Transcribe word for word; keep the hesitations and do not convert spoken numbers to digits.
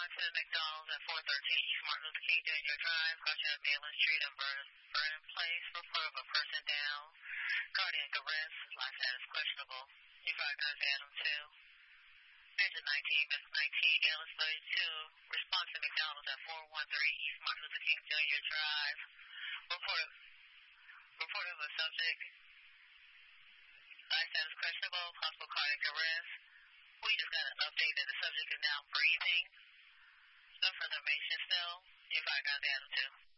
respond to McDonald's at four thirteen East Martin Luther King Junior Drive, Gotcha on Maitland Street and Vernon, Vernon Place. Report of a person down. Cardiac arrest. Life status questionable. Your five guns Adam two. Engine nineteen, Miss nineteen, L S thirty-two. Respond to McDonald's at four one three East Martin Luther King Junior Drive. Report of, report of a subject. Life status questionable. Possible cardiac arrest. We just got an update that the subject is now breathing. No further information still. Your five guns Adam two.